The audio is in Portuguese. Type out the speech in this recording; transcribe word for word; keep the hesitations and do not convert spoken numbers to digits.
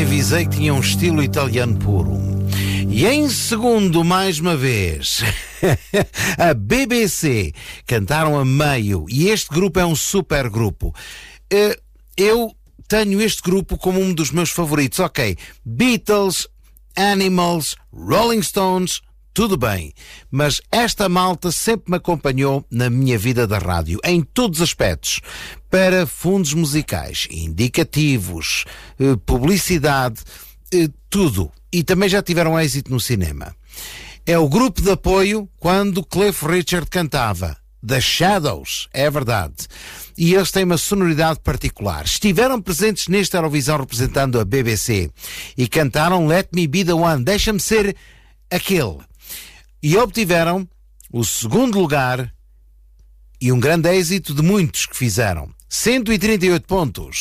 avisei que tinha um estilo italiano puro. E em segundo, mais uma vez, a B B C cantaram a meio, e este grupo é um super grupo. Eu tenho este grupo como um dos meus favoritos. Ok, Beatles, Animals, Rolling Stones, tudo bem, mas esta malta sempre me acompanhou na minha vida da rádio, em todos os aspectos, para fundos musicais, indicativos, publicidade, tudo. E também já tiveram êxito no cinema. É o grupo de apoio quando Cliff Richard cantava. The Shadows, é verdade. E eles têm uma sonoridade particular. Estiveram presentes nesta Eurovisão representando a B B C e cantaram Let Me Be The One, deixa-me ser aquele. E obtiveram o segundo lugar e um grande êxito de muitos que fizeram. cento e trinta e oito pontos.